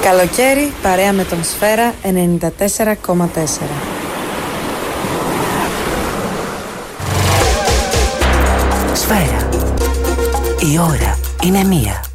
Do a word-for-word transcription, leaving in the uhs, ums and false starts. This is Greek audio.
Καλοκαίρι παρέα με τον Σφαίρα ενενήντα τέσσερα κόμμα τέσσερα. Σφαίρα. Η ώρα είναι μία.